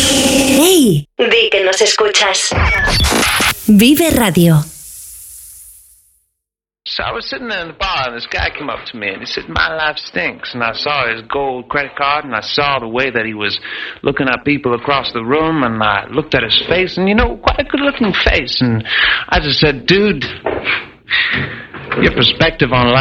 ¡Hey! Di que nos escuchas. Vive Radio. So I was sitting there in the bar, and this guy came up to me, and he said, "My life stinks." And I saw his gold credit card, and I saw the way that he was looking at people across the room, and I looked at his face, and, quite a good-looking face. And I just said, "Dude, your perspective on life